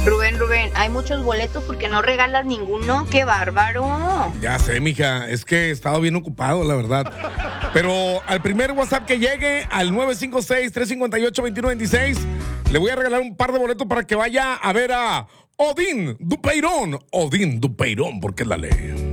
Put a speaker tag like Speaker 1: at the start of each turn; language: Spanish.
Speaker 1: Rubén, hay muchos boletos porque no regalas ninguno. ¡Qué bárbaro!
Speaker 2: Ya sé, mija, es que he estado bien ocupado, la verdad. Pero al primer WhatsApp que llegue, al 956-358-2126, le voy a regalar un par de boletos para que vaya a ver a Odín Dupeirón. Odín Dupeirón, porque es la ley.